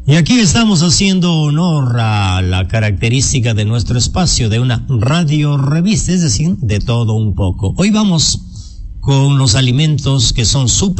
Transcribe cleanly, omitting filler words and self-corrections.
Y aquí estamos haciendo honor a la característica de nuestro espacio de una radio revista, es decir, de todo un poco. Hoy vamos con los alimentos que son súper